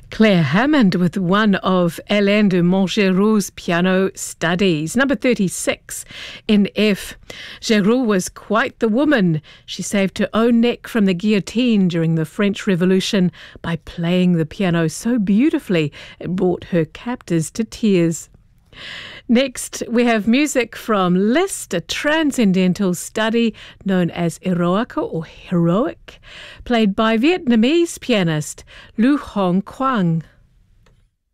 Claire Hammond with one of Alain de Montgeroux's piano studies, number 36 in F. Geroux was quite the woman. She saved her own neck from the guillotine during the French Revolution by playing the piano so beautifully it brought her captors to tears. Next, we have music from Liszt, a transcendental study known as Eroica or Heroic, played by Vietnamese pianist Lu Hong Quang.